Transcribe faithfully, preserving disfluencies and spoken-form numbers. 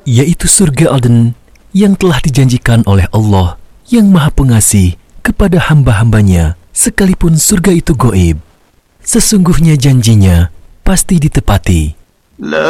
yaitu surga Aden yang telah dijanjikan oleh Allah yang Maha Pengasih kepada hamba-hambanya, sekalipun surga itu gaib. Sesungguhnya janjinya pasti ditepati. La